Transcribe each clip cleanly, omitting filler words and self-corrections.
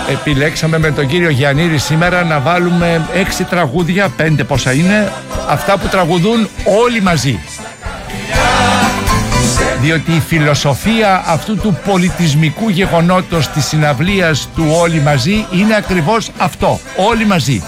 επιλέξαμε με τον κύριο Γιαννήρη σήμερα να βάλουμε 6 τραγούδια, 5 πόσα είναι, αυτά που τραγουδούν όλοι μαζί. Διότι η φιλοσοφία αυτού του πολιτισμικού γεγονότος της συναυλίας του όλοι μαζί είναι ακριβώς αυτό, όλοι μαζί.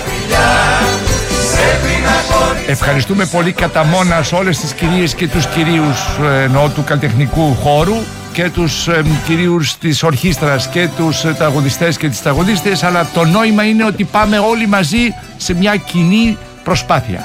Ευχαριστούμε πολύ κατά μόνας όλες τις κυρίες και τους κυρίους του καλλιτεχνικού χώρου και τους κυρίους της ορχήστρας και τους τραγουδιστές και τις τραγουδίστες, αλλά το νόημα είναι ότι πάμε όλοι μαζί σε μια κοινή προσπάθεια.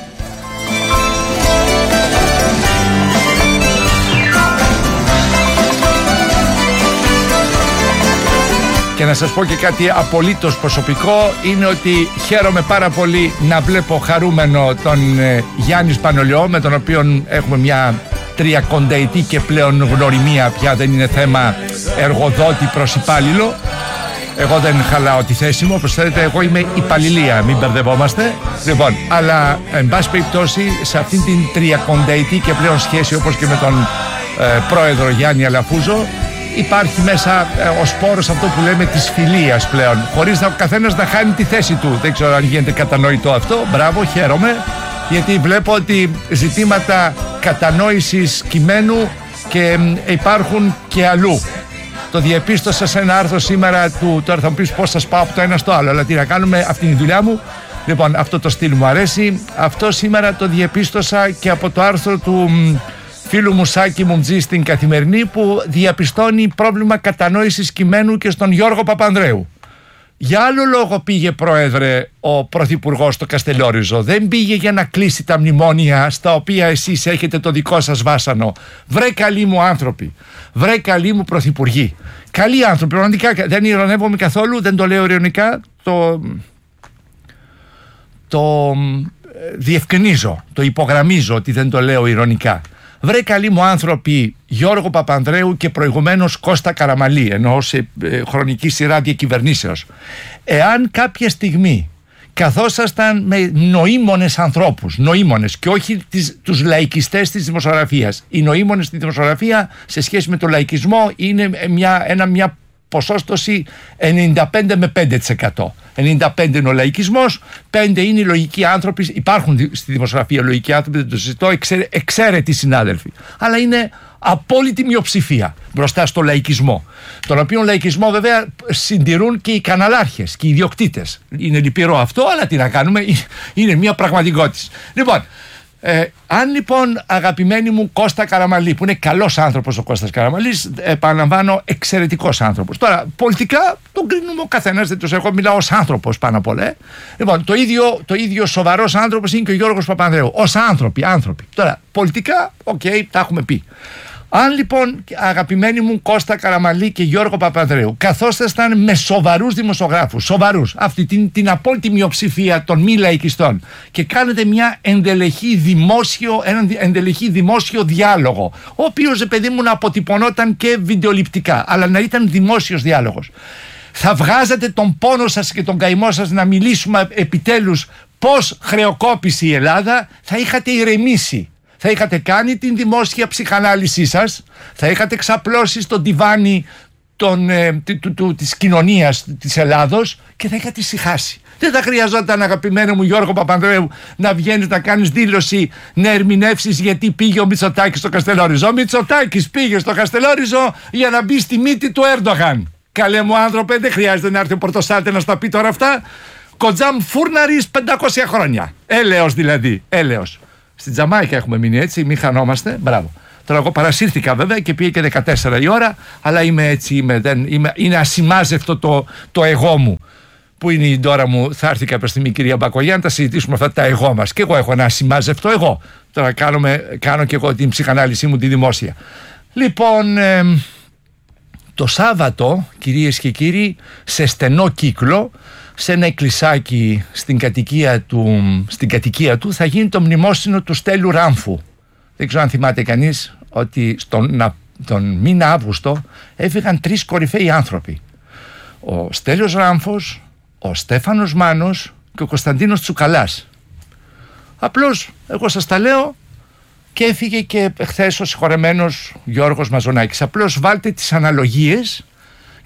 Και να σας πω και κάτι απολύτως προσωπικό, είναι ότι χαίρομαι πάρα πολύ να βλέπω χαρούμενο τον Γιάννη Σπανολιό, με τον οποίο έχουμε μια 30ετή και πλέον γνωριμία, πια δεν είναι θέμα εργοδότη προς υπάλληλο. Εγώ δεν χαλάω τη θέση μου, όπως θέλετε, εγώ είμαι υπαλληλία, μην μπερδευόμαστε. Λοιπόν, αλλά εν πάση περιπτώσει σε αυτήν την 30ετή και πλέον σχέση, όπως και με τον πρόεδρο Γιάννη Αλαφούζο, υπάρχει μέσα ο σπόρος αυτό που λέμε της φιλίας πλέον, χωρίς ο καθένας να χάνει τη θέση του. Δεν ξέρω αν γίνεται κατανοητό αυτό. Μπράβο, χαίρομαι, γιατί βλέπω ότι ζητήματα κατανόησης κειμένου και υπάρχουν και αλλού. Το διεπίστωσα σε ένα άρθρο σήμερα του, τώρα θα μου πεις πώς σας πάω από το ένα στο άλλο, αλλά τι να κάνουμε, αυτή είναι η δουλειά μου. Λοιπόν, αυτό το στυλ μου αρέσει. Αυτό σήμερα το διεπίστωσα και από το άρθρο του φίλου μου Σάκη Μουμτζή στην Καθημερινή, που διαπιστώνει πρόβλημα κατανόησης κειμένου και στον Γιώργο Παπανδρέου. Για άλλο λόγο πήγε, πρόεδρε, ο πρωθυπουργός στο Καστελόριζο. Δεν πήγε για να κλείσει τα μνημόνια στα οποία εσείς έχετε το δικό σας βάσανο. Βρε καλοί μου άνθρωποι, βρε καλοί μου πρωθυπουργοί, καλοί άνθρωποι, πραγματικά δεν ειρωνεύομαι καθόλου, δεν το λέω ειρωνικά, το διευκρινίζω, το υπογραμμίζω ότι δεν το λέω ειρωνικά. Βρε καλοί μου άνθρωποι, Γιώργο Παπανδρέου και προηγουμένως Κώστα Καραμαλή, εννοώ σε χρονική σειρά διακυβερνήσεως, εάν κάποια στιγμή καθόσασταν με νοήμονες ανθρώπους, νοήμονες και όχι τους λαϊκιστές της δημοσιογραφίας, οι νοήμονες στη δημοσιογραφία σε σχέση με τον λαϊκισμό είναι μια ποσόστοση 95 με 5%. 95 είναι ο λαϊκισμός, 5 είναι οι λογικοί άνθρωποι. Υπάρχουν στη δημοσιογραφία λογικοί άνθρωποι, δεν το συζητώ, εξαίρετοι συνάδελφοι. Αλλά είναι απόλυτη μειοψηφία μπροστά στο λαϊκισμό. Τον οποίο λαϊκισμό βέβαια συντηρούν και οι καναλάρχες και οι ιδιοκτήτες. Είναι λυπηρό αυτό, αλλά τι να κάνουμε, είναι μια πραγματικότητα. Λοιπόν, αν λοιπόν, αγαπημένοι μου Κώστα Καραμαλή, που είναι καλός άνθρωπος ο Κώστας Καραμαλής, επαναλαμβάνω, εξαιρετικός άνθρωπος. Τώρα, πολιτικά τον κρίνουμε ο καθένας, δεν τους έχω, μιλάω ως άνθρωπος πάνω απ' όλα. Λοιπόν, το ίδιο σοβαρός άνθρωπος είναι και ο Γιώργος Παπανδρέου. Ως άνθρωποι. Τώρα, πολιτικά, τα έχουμε πει. Αν λοιπόν, αγαπημένοι μου Κώστα Καραμαλή και Γιώργο Παπανδρέου, καθόσασταν με σοβαρούς δημοσιογράφους, σοβαρούς, αυτή την απόλυτη μειοψηφία των μη λαϊκιστών, και κάνετε έναν ενδελεχή δημόσιο διάλογο, ο οποίος, παιδί μου, να αποτυπωνόταν και βιντεοληπτικά, αλλά να ήταν δημόσιος διάλογος, θα βγάζατε τον πόνο σας και τον καημό σας να μιλήσουμε επιτέλους πώς χρεοκόπησε η Ελλάδα, θα είχατε ηρεμήσει. Θα είχατε κάνει την δημόσια ψυχανάλυση σας, θα είχατε ξαπλώσει στο τιβάνι της κοινωνίας της Ελλάδος και θα είχατε ησυχάσει. Δεν θα χρειαζόταν, αγαπημένο μου Γιώργο Παπανδρέου, να βγαίνεις να κάνεις δήλωση, να ερμηνεύσεις γιατί πήγε ο Μητσοτάκης στο Καστελόριζο. Ο Μητσοτάκης πήγε στο Καστελόριζο για να μπει στη μύτη του Έρντογαν. Καλέ μου άνθρωπε, δεν χρειάζεται να έρθει ο Πορτοσάλτε να στα πει τώρα αυτά. Κοντζάμ φούρναρης 500 χρόνια. Έλεος δηλαδή, έλεος. Στην Τζαμάικα έχουμε μείνει, έτσι, μην χανόμαστε. Μπράβο. Τώρα εγώ παρασύρθηκα βέβαια και πήγε και 14 η ώρα, αλλά είμαι έτσι, είναι ασημάζευτο το εγώ μου. Πού είναι η Ντόρα μου, θα έρθει κάποια στιγμή η κυρία Μπακογιά να τα συζητήσουμε αυτά τα εγώ μας. Και εγώ έχω ένα ασημάζευτο εγώ. Τώρα κάνω και εγώ την ψυχανάλυση μου τη δημόσια. Λοιπόν, το Σάββατο, κυρίες και κύριοι, σε στενό κύκλο, σε ένα εκκλησάκι στην κατοικία του θα γίνει το μνημόσυνο του Στέλιου Ράμφου. Δεν ξέρω αν θυμάται κανείς ότι τον μήνα Αύγουστο έφυγαν 3 κορυφαίοι άνθρωποι. Ο Στέλιος Ράμφος, ο Στέφανος Μάνος και ο Κωνσταντίνος Τσουκαλάς. Απλώς εγώ σας τα λέω, και έφυγε και χθες ο συγχωρεμένος Γιώργος Μαζονάκης. Απλώς βάλτε τις αναλογίες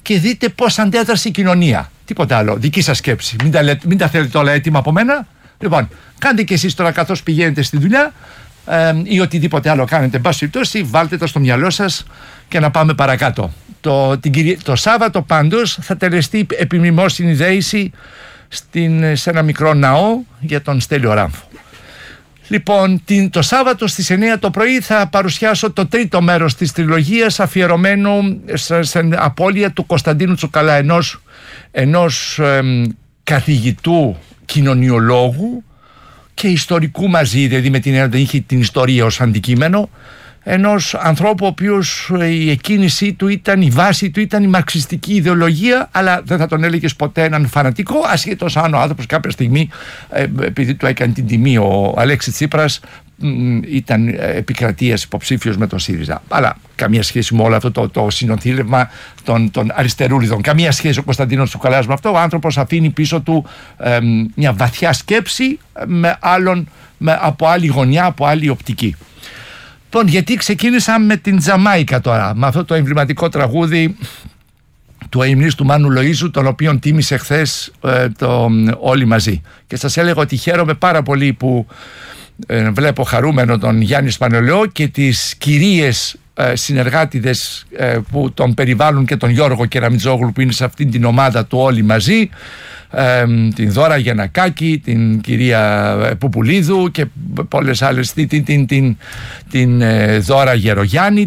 και δείτε πώς αντέδρασε η κοινωνία. Τίποτα άλλο. Δική σας σκέψη. Μην τα θέλετε όλα έτοιμα από μένα. Λοιπόν, κάντε και εσείς τώρα καθώς πηγαίνετε στη δουλειά ή οτιδήποτε άλλο κάνετε, εν πάση περιπτώσει, βάλτε το στο μυαλό σας και να πάμε παρακάτω. Το Σάββατο πάντως θα τελεστεί επιμνημόσυνη δέηση σε ένα μικρό ναό για τον Στέλιο Ράμφο. Λοιπόν, το Σάββατο στις 9 το πρωί θα παρουσιάσω το τρίτο μέρος της τριλογίας αφιερωμένο στην απώλεια του Κωνσταντίνου Τσουκαλά, ενός καθηγητού κοινωνιολόγου και ιστορικού μαζί, δηλαδή με την έννοια ότι είχε την ιστορία ως αντικείμενο, ενός ανθρώπου ο οποίος η εκκίνησή του ήταν, η βάση του ήταν η μαρξιστική ιδεολογία, αλλά δεν θα τον έλεγες ποτέ έναν φανατικό, ασχέτως αν ο άνθρωπος κάποια στιγμή, επειδή του έκανε την τιμή ο Αλέξης Τσίπρας, ήταν επικρατείας υποψήφιος με τον ΣΥΡΙΖΑ. Αλλά καμία σχέση με όλο αυτό το συνοθήλευμα των αριστερούλιδων. Καμία σχέση ο Κωνσταντίνος Τσουκαλάς με αυτό. Ο άνθρωπος αφήνει πίσω του μια βαθιά σκέψη από άλλη γωνιά, από άλλη οπτική. Λοιπόν, γιατί ξεκίνησα με την Τζαμάικα τώρα, με αυτό το εμβληματικό τραγούδι του αημνής του Μάνου Λοΐζου, τον οποίον τίμησε χθες όλοι μαζί. Και σας έλεγα ότι χαίρομαι πάρα πολύ που βλέπω χαρούμενο τον Γιάννη Σπανελαιό και τις κυρίες συνεργάτιδες που τον περιβάλλουν και τον Γιώργο Κεραμιτζόγλου που είναι σε αυτήν την ομάδα του όλοι μαζί, την Δώρα Γιαννακάκη, την κυρία Πουπουλίδου και πολλές άλλες, την Δώρα Γερογιάννη,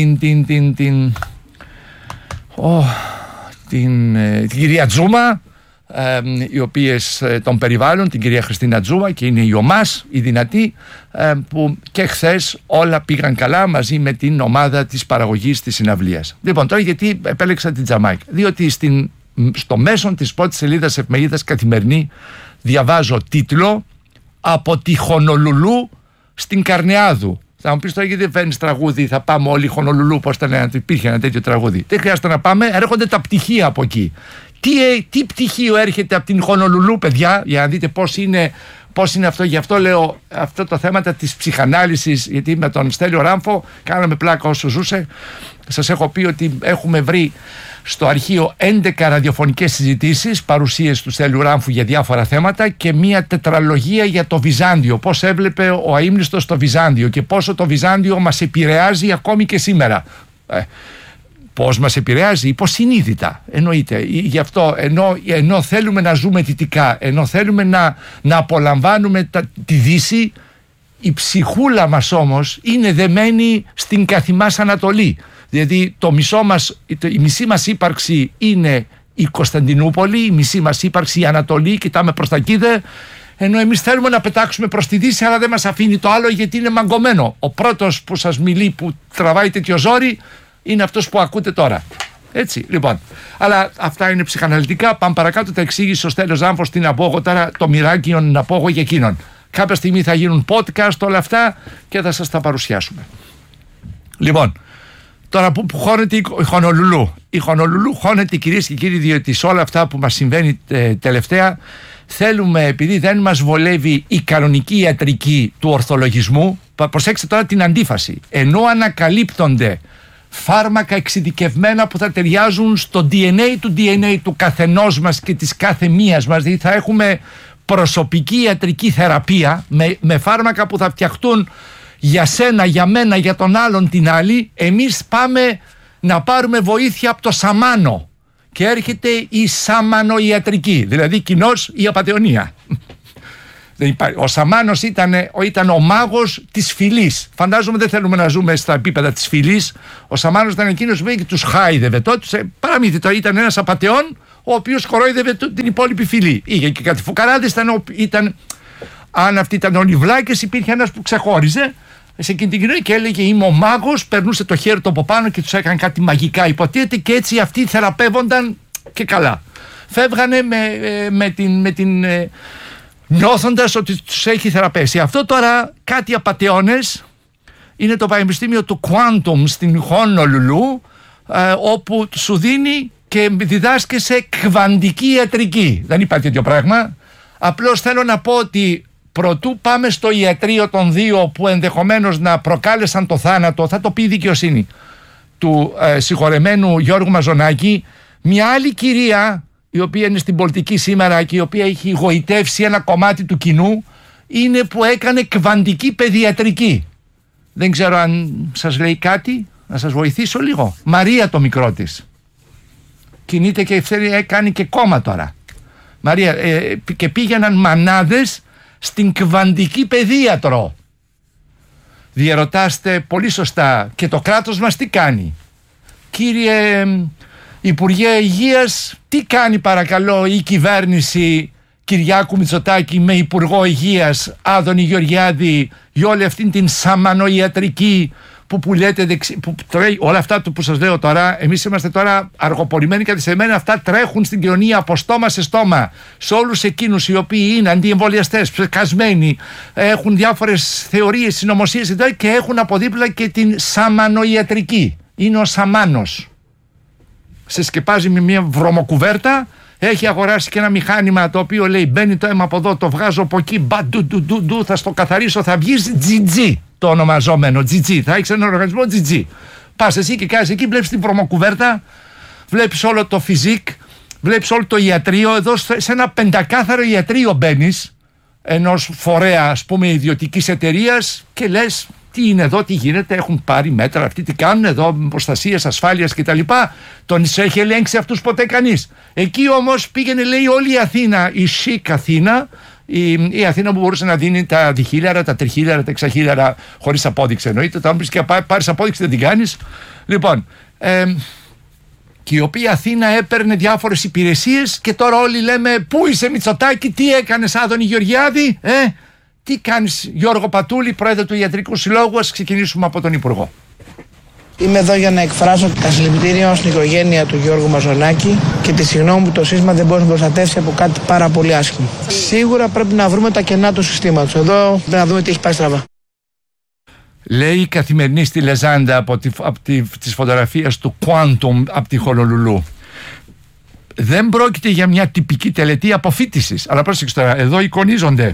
την κυρία Τζούμα, οι οποίες τον περιβάλλουν, την κυρία Χριστίνα Τζούμα, και είναι η ΟΜΑΣ, η δυνατή, που και χθες όλα πήγαν καλά μαζί με την ομάδα της παραγωγής της συναυλίας. Λοιπόν, τώρα γιατί επέλεξα την Τζαμάικα? Διότι στο μέσον της πρώτης σελίδας εφημερίδας Καθημερινή διαβάζω τίτλο «Από τη Χονολουλού στην Καρνεάδου». Θα μου πεις τώρα, γιατί δεν φέρνεις τραγούδι, θα πάμε όλοι Χονολουλού, πώς ήταν, υπήρχε ένα τέτοιο τραγούδι? Δεν χρειάζεται να πάμε, έρχονται τα πτυχία από εκεί. Τι πτυχίο έρχεται από την Χονολουλού, παιδιά, για να δείτε πώς είναι αυτό. Γι' αυτό λέω αυτό το θέματα της ψυχανάλυσης, γιατί με τον Στέλιο Ράμφο κάναμε πλάκα όσο ζούσε. Σας έχω πει ότι έχουμε βρει στο αρχείο 11 ραδιοφωνικές συζητήσεις, παρουσίες του Στέλιου Ράμφου για διάφορα θέματα και μία τετραλογία για το Βυζάντιο. Πώς έβλεπε ο αείμνηστος το Βυζάντιο και πόσο το Βυζάντιο μας επηρεάζει ακόμη και σήμερα. Πώς μας επηρεάζει? Υποσυνείδητα, εννοείται. Γι' αυτό ενώ θέλουμε να ζούμε δυτικά, ενώ θέλουμε να απολαμβάνουμε τη Δύση, η ψυχούλα μας όμως είναι δεμένη στην καθημάς Ανατολή. Δηλαδή η μισή μας ύπαρξη είναι η Κωνσταντινούπολη, η μισή μας ύπαρξη η Ανατολή, κοιτάμε προς τα κείδε, ενώ εμείς θέλουμε να πετάξουμε προς τη Δύση, αλλά δεν μας αφήνει το άλλο γιατί είναι μαγκωμένο. Ο πρώτος που σας μιλεί, που τραβάει τέτοιο ζόρι, είναι αυτός που ακούτε τώρα. Έτσι, λοιπόν. Αλλά αυτά είναι ψυχαναλυτικά. Πάμε παρακάτω. Τα εξήγησε ο Στέλιος Ράμφος. Τι να πω εγώ τώρα, το μοιράκιον να πω εγώ για εκείνον. Κάποια στιγμή θα γίνουν podcast όλα αυτά και θα σας τα παρουσιάσουμε. Λοιπόν, τώρα που χώνεται η Χονολουλού. Η Χονολουλού χώνεται, κυρίες και κύριοι, διότι σε όλα αυτά που μας συμβαίνει τελευταία, θέλουμε, επειδή δεν μας βολεύει η κανονική ιατρική του ορθολογισμού, προσέξτε τώρα την αντίφαση. Ενώ ανακαλύπτονται φάρμακα εξειδικευμένα που θα ταιριάζουν στο DNA του καθενός μας και της κάθε μίας μας, δηλαδή θα έχουμε προσωπική ιατρική θεραπεία με φάρμακα που θα φτιαχτούν για σένα, για μένα, για τον άλλον την άλλη. Εμείς πάμε να πάρουμε βοήθεια από το σαμάνο και έρχεται η σαμανοϊατρική, δηλαδή κοινώς η απατεωνία. Ο Σαμάνος ήταν ο μάγος της φυλής. Φαντάζομαι δεν θέλουμε να ζούμε στα επίπεδα της φυλής. Ο Σαμάνος ήταν εκείνος που τους χάιδευε τότε. Παραμύθι, ήταν ένας απατεών ο οποίος χορόιδευε την υπόλοιπη φυλή. Είχε και κάτι φουκαράδες, αν αυτοί ήταν όλοι βλάκες, υπήρχε ένας που ξεχώριζε σε εκείνη την κοινωνία και έλεγε «Είμαι ο μάγος», περνούσε το χέρι του από πάνω και τους έκανε κάτι μαγικά, υποτίθεται, και έτσι αυτοί θεραπεύονταν και καλά. Φεύγανε με την νιώθοντας ότι τους έχει θεραπεύσει. Αυτό τώρα κάτι απατεώνες είναι το Πανεπιστήμιο του Quantum στην Χονολουλού, όπου σου δίνει και διδάσκεσαι κβαντική ιατρική. Δεν υπάρχει τέτοιο πράγμα. Απλώς θέλω να πω ότι προτού πάμε στο ιατρείο των δύο που ενδεχομένως να προκάλεσαν το θάνατο, θα το πει η δικαιοσύνη, του συγχωρεμένου Γιώργου Μαζονάκη, Μια άλλη κυρία, η οποία είναι στην πολιτική σήμερα και η οποία έχει γοητεύσει ένα κομμάτι του κοινού, είναι που έκανε κβαντική παιδιατρική. Δεν ξέρω αν σας λέει κάτι, να σας βοηθήσω λίγο. Μαρία το μικρό της. Κινείται και κάνει και κόμμα τώρα. Μαρία, και πήγαιναν μανάδες στην κβαντική παιδίατρο. Διερωτάστε πολύ σωστά, και το κράτος μας τι κάνει? Κύριε Υπουργέ Υγείας, τι κάνει παρακαλώ η κυβέρνηση Κυριάκου Μητσοτάκη με Υπουργό Υγείας Άδωνη Γεωργιάδη για όλη αυτή την σαμανοϊατρική που λέτε που τρέχει, όλα αυτά που σας λέω τώρα? Εμείς είμαστε τώρα αργοπορημένοι, καθυστερημένοι, αυτά τρέχουν στην κοινωνία από στόμα σε στόμα σε όλους εκείνους οι οποίοι είναι αντιεμβολιαστές, ψεκασμένοι, έχουν διάφορες θεωρίες, συνωμοσίες και έχουν από δίπλα και την σαμανοϊατρική. Είναι ο σαμάνος. Σε σκεπάζει με μια βρωμοκουβέρτα, έχει αγοράσει και ένα μηχάνημα το οποίο λέει μπαίνει το αίμα από εδώ, το βγάζω από εκεί, θα στο καθαρίσω, θα βγεις GG, το ονομαζόμενο GG, θα έχεις έναν οργανισμό GG. Πας εσύ και κάνεις εκεί, βλέπεις την βρωμοκουβέρτα, βλέπεις όλο το φιζικ, βλέπεις όλο το ιατρείο. Εδώ σε ένα πεντακάθαρο ιατρείο μπαίνεις, ενός φορέα ας πούμε ιδιωτικής εταιρείας, και λες τι είναι εδώ, τι γίνεται, έχουν πάρει μέτρα αυτοί, τι κάνουν εδώ, προστασίας, ασφάλειας κτλ. Τον έχει ελέγξει αυτούς ποτέ κανείς? Εκεί όμως πήγαινε, λέει, όλη η Αθήνα, η chic Αθήνα, η Αθήνα που μπορούσε να δίνει τα 2.000, τα 3.000, τα 6.000 χωρίς απόδειξη εννοείται. Όταν πεις και πάρεις απόδειξη δεν την κάνεις. Λοιπόν, και η οποία Αθήνα έπαιρνε διάφορες υπηρεσίες, και τώρα όλοι λέμε πού είσαι Μητσοτάκη, τι έκανες Άδωνη Γεωργιάδη, τι κάνεις Γιώργο Πατούλη, πρόεδρε του Ιατρικού Συλλόγου? Ας ξεκινήσουμε από τον Υπουργό. Είμαι εδώ για να εκφράσω τα συλληπιτήρια στην οικογένεια του Γιώργου Μαζονάκη και τη συγγνώμη που το σύστημα δεν μπορεί να προστατεύσει από κάτι πάρα πολύ άσχημο. Σίγουρα πρέπει να βρούμε τα κενά του συστήματος. Εδώ πρέπει να δούμε τι έχει πάει στραβά. Λέει η Καθημερινή στη Λεζάντα από τις φωτογραφίες του Quantum από τη Χονολουλού. Δεν πρόκειται για μια τυπική τελετή αποφύτισης. Αλλά πρόσεξε τώρα, εδώ εικονίζονται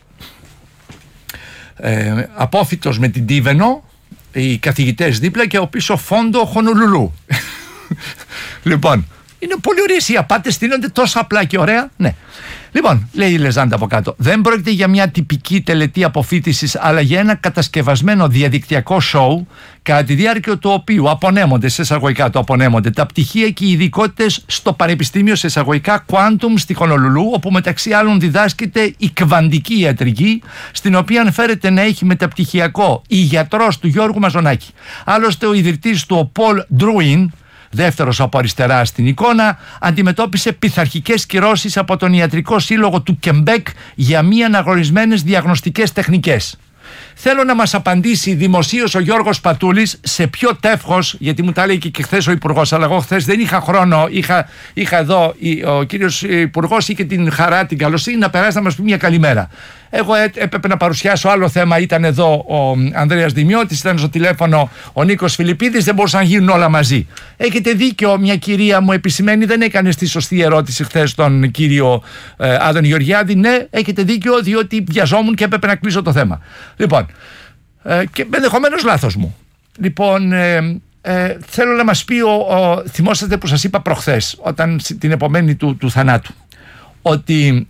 απόφυτος με την Τίβενο, οι καθηγητές δίπλα και ο πίσω φόντο Χονολουλού. Λοιπόν, είναι πολύ ωραίες οι απάτες, στείνονται τόσο απλά και ωραία. Ναι. Λοιπόν, λέει η Λεζάντα από κάτω, δεν πρόκειται για μια τυπική τελετή αποφύτισης, αλλά για ένα κατασκευασμένο διαδικτυακό σοου, κατά τη διάρκεια του οποίου απονέμονται, σε εισαγωγικά το απονέμονται, τα πτυχία και οι ειδικότητες στο Πανεπιστήμιο, σε εισαγωγικά Quantum στη Χονολουλού, όπου μεταξύ άλλων διδάσκεται η κβαντική ιατρική, στην οποία φέρεται να έχει μεταπτυχιακό η γιατρός του Γιώργου Μαζονάκη. Άλλωστε ο ιδρυτής του, ο Πολ Ντρούιν, δεύτερος από αριστερά στην εικόνα, αντιμετώπισε πειθαρχικές κυρώσεις από τον Ιατρικό Σύλλογο του Κεμπέκ για μη αναγνωρισμένες διαγνωστικές τεχνικές. Θέλω να μας απαντήσει δημοσίως ο Γιώργος Πατούλης σε ποιο τεύχος, γιατί μου τα έλεγε και χθες ο Υπουργός, αλλά εγώ χθες δεν είχα χρόνο, είχα εδώ, ο κύριος Υπουργός είχε την χαρά, την καλοσύνη να περάσει να μας πει μια καλημέρα. Εγώ έπρεπε να παρουσιάσω άλλο θέμα, ήταν εδώ ο Ανδρέας Δημιώτης, ήταν στο τηλέφωνο ο Νίκος Φιλιππίδης, δεν μπορούσαν να γίνουν όλα μαζί. Έχετε δίκιο, μια κυρία μου επισημαίνει, δεν έκανε τη σωστή ερώτηση χθες τον κύριο Άδωνη Γεωργιάδη. Ναι, έχετε δίκιο, διότι βιαζόμουν και έπρεπε να κλείσω το θέμα. Λοιπόν, και ενδεχομένως λάθος μου. Λοιπόν, θέλω να μας πει, θυμόσαστε που σας είπα προχθές, όταν την επομένη του θανάτου, ότι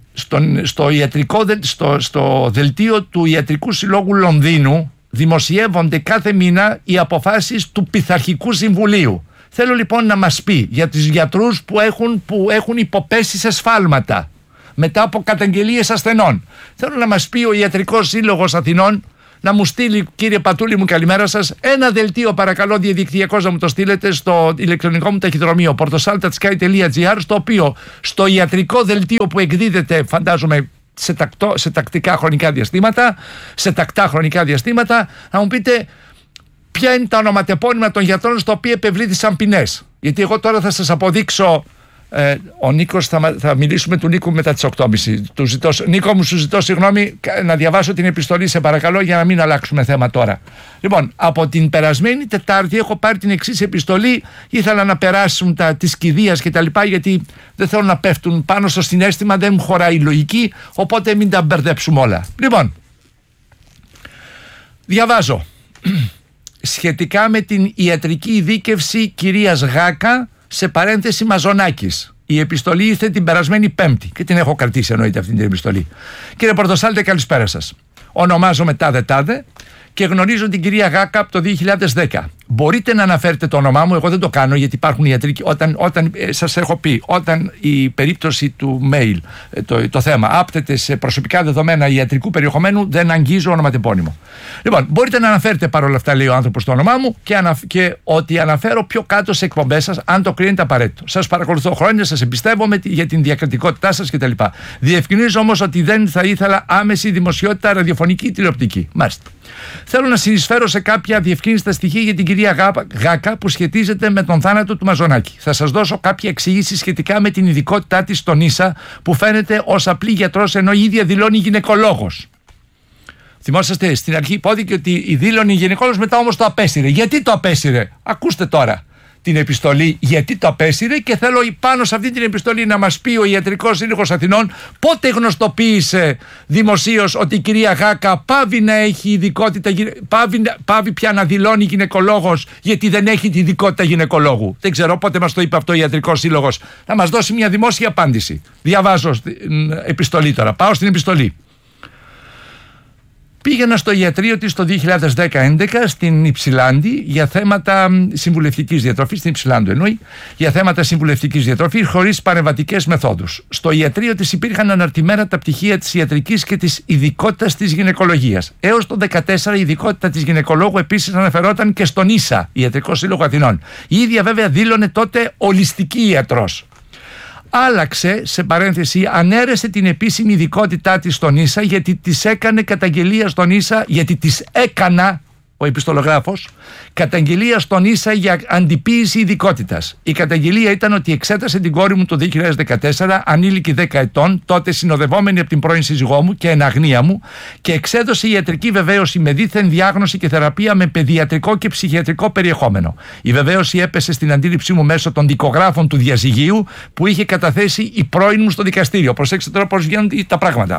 στο δελτίο του Ιατρικού Συλλόγου Λονδίνου δημοσιεύονται κάθε μήνα οι αποφάσεις του Πειθαρχικού Συμβουλίου. Θέλω λοιπόν να μας πει για τους γιατρούς που έχουν υποπέσει σε σφάλματα μετά από καταγγελίες ασθενών. Θέλω να μας πει ο Ιατρικός Σύλλογος Αθηνών, να μου στείλει, κύριε Πατούλη μου καλημέρα σας, ένα δελτίο παρακαλώ διαδικτυακώς να μου το στείλετε στο ηλεκτρονικό μου ταχυδρομείο portosaltatsky.gr, στο οποίο στο ιατρικό δελτίο που εκδίδεται φαντάζομαι σε τακτά χρονικά διαστήματα, να μου πείτε ποια είναι τα ονοματεπώνυμα των γιατρών στο οποίο επευλήθησαν ποινές. Γιατί εγώ τώρα θα σας αποδείξω. Ο Νίκος, θα μιλήσουμε του Νίκου μετά τις 8.30. Νίκο μου, σου ζητώ συγγνώμη να διαβάσω την επιστολή, σε παρακαλώ, για να μην αλλάξουμε θέμα τώρα. Λοιπόν, από την περασμένη Τετάρτη έχω πάρει την εξής επιστολή. Ήθελα να περάσουν τις κηδείας και τα λοιπά, γιατί δεν θέλω να πέφτουν πάνω στο συναίσθημα, δεν μου χωράει η λογική, οπότε μην τα μπερδέψουμε όλα. Λοιπόν, διαβάζω σχετικά με την ιατρική ειδίκευση κυρίας Γάκα σε παρένθεση Μαζονάκης. Η επιστολή ήρθε την περασμένη Πέμπτη και την έχω κρατήσει, εννοείται, αυτή την επιστολή. Κύριε Πορτοσάλτε, καλησπέρα σας. Ονομάζομαι τάδε και γνωρίζω την κυρία Γάκα από το 2010. Μπορείτε να αναφέρετε το όνομά μου, εγώ δεν το κάνω γιατί υπάρχουν ιατρικοί. Όταν σας έχω πει, όταν η περίπτωση του mail, το θέμα, άπτεται σε προσωπικά δεδομένα ιατρικού περιεχομένου, δεν αγγίζω ονοματεπώνυμο. Λοιπόν, μπορείτε να αναφέρετε παρόλα αυτά, λέει ο άνθρωπος, το όνομά μου και ότι αναφέρω πιο κάτω σε εκπομπές σας, αν το κρίνετε απαραίτητο. Σας παρακολουθώ χρόνια, σας εμπιστεύομαι για την διακριτικότητά σας κτλ. Διευκρινίζω όμως ότι δεν θα ήθελα άμεση δημοσιότητα ραδιοφωνική ή τηλεοπτική. Μάλιστα. Θέλω να συνεισφέρω σε κάποια διευκρίνηστα στοιχεία για την κυρία Γάκα που σχετίζεται με τον θάνατο του Μαζονάκη. Θα σας δώσω κάποια εξήγηση σχετικά με την ειδικότητά της στον ίσα που φαίνεται ως απλή γιατρός ενώ η ίδια δηλώνει γυναικολόγος. Θυμόσαστε, στην αρχή υπόθηκε ότι δήλωνε γυναικολόγος, μετά όμως το απέσυρε. Γιατί το απέσυρε? Ακούστε τώρα την επιστολή γιατί το απέσυρε και θέλω πάνω σε αυτή την επιστολή να μας πει ο Ιατρικός Σύλλογος Αθηνών πότε γνωστοποίησε δημοσίως ότι η κυρία Γάκα πάβει να έχει ειδικότητα, πάβει πια να δηλώνει γυναικολόγος γιατί δεν έχει τη ειδικότητα γυναικολόγου. Δεν ξέρω πότε μας το είπε αυτό ο Ιατρικός Σύλλογος. Να μας δώσει μια δημόσια απάντηση. Διαβάζω την επιστολή τώρα. Πάω στην επιστολή. Πήγαινα στο ιατρείο της το 2010-11 στην Υψηλάντη για θέματα συμβουλευτικής διατροφής, στην Υψηλάντου εννοεί, για θέματα συμβουλευτικής διατροφής χωρίς παρεμβατικές μεθόδους. Στο ιατρείο της υπήρχαν αναρτημένα τα πτυχία της ιατρικής και της ειδικότητας της γυναικολογίας. Έως το 2014 η ειδικότητα της γυναικολόγου επίσης αναφερόταν και στον ίσα, Ιατρικό Σύλλογο Αθηνών. Η ίδια βέβαια δήλωνε τότε ολιστική ιατρός. Άλλαξε, σε παρένθεση, ανέρεσε την επίσημη ειδικότητά της στον ίσα γιατί της έκανε καταγγελία στον ίσα, γιατί της έκανα, ο επιστολογράφος, καταγγελία στον ίσα για αντιποίηση ειδικότητας. Η καταγγελία ήταν ότι εξέτασε την κόρη μου το 2014, ανήλικη 10 ετών, τότε συνοδευόμενη από την πρώην σύζυγό μου και εν αγνία μου, και εξέδωσε ιατρική βεβαίωση με δίθεν διάγνωση και θεραπεία με παιδιατρικό και ψυχιατρικό περιεχόμενο. Η βεβαίωση έπεσε στην αντίληψή μου μέσω των δικογράφων του διαζυγίου που είχε καταθέσει η πρώην μου στο δικαστήριο. Προσέξτε τώρα πώς βγαίνουν τα πράγματα.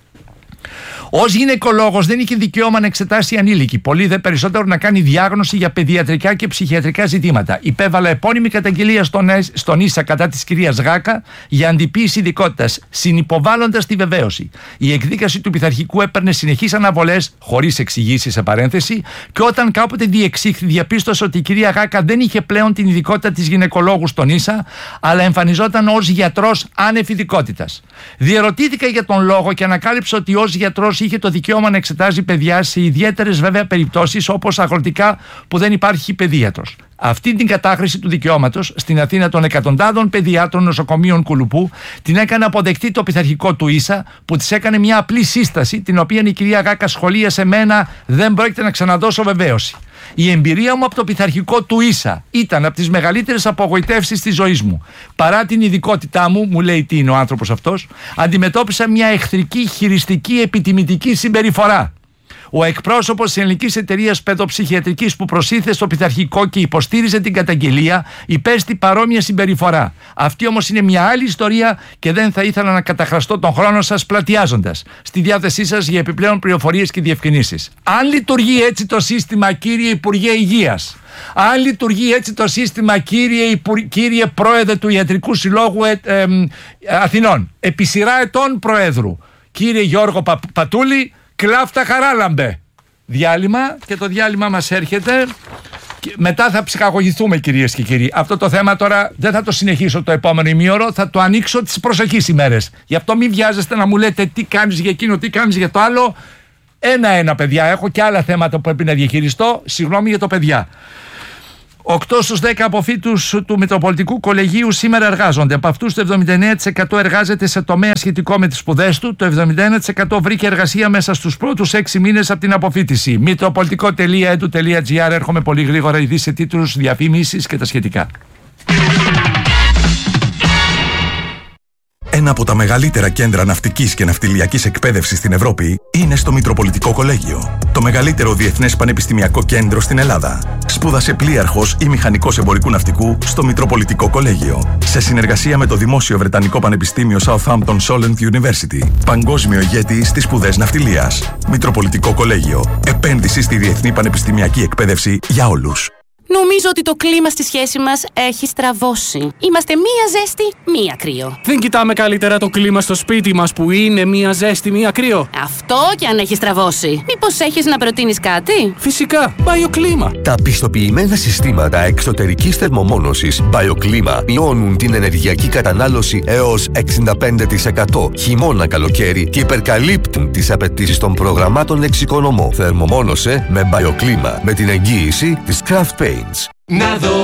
Ως γυναικολόγος δεν είχε δικαίωμα να εξετάσει ανήλικη, πολύ δε περισσότερο να κάνει διάγνωση για παιδιατρικά και ψυχιατρικά ζητήματα. Υπέβαλα επώνυμη καταγγελία στον ίσα κατά της κυρίας Γάκα για αντιποίηση ειδικότητας, συνυποβάλλοντας τη βεβαίωση. Η εκδίκαση του πειθαρχικού έπαιρνε συνεχείς αναβολές, χωρίς εξηγήσεις σε παρένθεση, και όταν κάποτε διεξήχθη, διαπίστωσε ότι η κυρία Γάκα δεν είχε πλέον την ειδικότητα της γυναικολόγου στον ίσα, αλλά εμφανιζόταν ως γιατρός άνευ ειδικότητας. Διερωτήθηκα για τον λόγο και ανακάλυψα ότι ως γιατρός είχε το δικαίωμα να εξετάζει παιδιά σε ιδιαίτερες βέβαια περιπτώσεις όπως αγροτικά που δεν υπάρχει παιδίατρος. Αυτή την κατάχρηση του δικαιώματος στην Αθήνα των εκατοντάδων παιδιάτρων νοσοκομείων Κουλουπού την έκανε αποδεκτή το πειθαρχικό του ίσα που της έκανε μια απλή σύσταση την οποία η κυρία Γάκα σχολίασε με ένα «δεν πρόκειται να ξαναδώσω βεβαίωση». Η εμπειρία μου από το πειθαρχικό του ίσα ήταν από τις μεγαλύτερες απογοητεύσεις της ζωής μου. Παρά την ειδικότητά μου, μου λέει τι είναι ο άνθρωπος αυτός, αντιμετώπισα μια εχθρική, χειριστική, επιτιμητική συμπεριφορά. Ο εκπρόσωπος της ελληνικής εταιρείας παιδοψυχιατρικής που προσήλθε στο πειθαρχικό και υποστήριζε την καταγγελία υπέστη παρόμοια συμπεριφορά. Αυτή όμως είναι μια άλλη ιστορία και δεν θα ήθελα να καταχραστώ τον χρόνο σας πλατιάζοντας. Στη διάθεσή σας για επιπλέον πληροφορίες και διευκρινήσεις. Αν λειτουργεί έτσι το σύστημα, κύριε Υπουργέ Υγείας, αν λειτουργεί έτσι το σύστημα, κύριε Πρόεδρε του Ιατρικού Συλλόγου Αθηνών, επί σειρά ετών Προέδρου, κύριε Γιώργο Πατούλη, κλάφτα χαράλαμπε. Διάλειμμα και το διάλειμμα μας έρχεται. Και μετά θα ψυχαγωγηθούμε, κυρίες και κύριοι. Αυτό το θέμα τώρα δεν θα το συνεχίσω το επόμενο ημίωρο, θα το ανοίξω τις προσεχείς ημέρες. Γι' αυτό μην βιάζεστε να μου λέτε τι κάνεις για εκείνο, τι κάνεις για το άλλο. Ένα-ένα, παιδιά. Έχω και άλλα θέματα που πρέπει να διαχειριστώ. Συγγνώμη για το παιδιά. 8 στους 10 αποφύτους του Μητροπολιτικού Κολεγίου σήμερα εργάζονται. Από αυτούς το 79% εργάζεται σε τομέα σχετικό με τις σπουδές του. Το 71% βρήκε εργασία μέσα στους πρώτους 6 μήνες από την αποφύτιση. Μητροπολιτικό.edu.gr. Έρχομαι πολύ γρήγορα ήδη σε τίτλους, διαφήμισης και τα σχετικά. Ένα από τα μεγαλύτερα κέντρα ναυτικής και ναυτιλιακής εκπαίδευσης στην Ευρώπη είναι στο Μητροπολιτικό Κολέγιο. Το μεγαλύτερο διεθνές πανεπιστημιακό κέντρο στην Ελλάδα. Σπούδασε πλοίαρχος ή μηχανικός εμπορικού ναυτικού στο Μητροπολιτικό Κολέγιο. Σε συνεργασία με το Δημόσιο Βρετανικό Πανεπιστήμιο Southampton Solent University. Παγκόσμιο ηγέτη στις σπουδές ναυτιλίας. Μητροπολιτικό Κολέγιο. Επένδυση στη διεθνή πανεπιστημιακή εκπαίδευση για όλους. Νομίζω ότι το κλίμα στη σχέση μας έχει στραβώσει. Είμαστε μία ζέστη, μία κρύο. Δεν κοιτάμε καλύτερα το κλίμα στο σπίτι μας που είναι μία ζέστη, μία κρύο? Αυτό κι αν έχει στραβώσει. Μήπως έχεις να προτείνεις κάτι? Φυσικά, BioClima. Τα πιστοποιημένα συστήματα εξωτερικής θερμομόνωσης BioClima μειώνουν την ενεργειακή κατανάλωση έως 65% χειμώνα-καλοκαίρι και υπερκαλύπτουν τις απαιτήσεις των προγραμμάτων εξοικονομώ. Θερμομόνωσε με BioClima με την εγγύηση της Craft Paints.